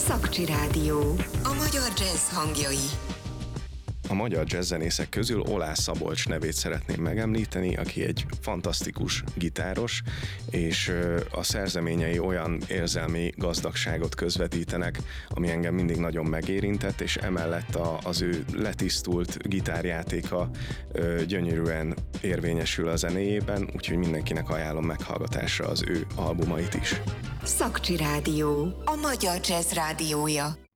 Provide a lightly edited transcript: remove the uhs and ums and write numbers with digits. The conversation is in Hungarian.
Szakcsi Rádió. A magyar jazz hangjai. A magyar jazzzenészek közül Oláh Szabolcs nevét szeretném megemlíteni, aki egy fantasztikus gitáros, és a szerzeményei olyan érzelmi gazdagságot közvetítenek, ami engem mindig nagyon megérintett, és emellett az ő letisztult gitárjátéka gyönyörűen érvényesül a zenéjében, úgyhogy mindenkinek ajánlom meghallgatásra az ő albumait is. Szakcsi Rádió. A magyar jazz rádiója.